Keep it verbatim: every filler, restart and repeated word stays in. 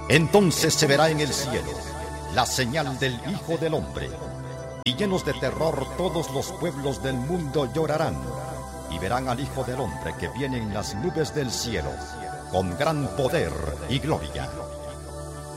Entonces se verá en el cielo la señal del Hijo del Hombre, y llenos de terror todos los pueblos del mundo llorarán, y verán al Hijo del Hombre que viene en las nubes del cielo, con gran poder y gloria.